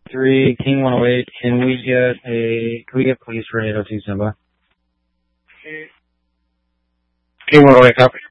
3, King 108. Can we get police for 802 Simba? King 108, copy.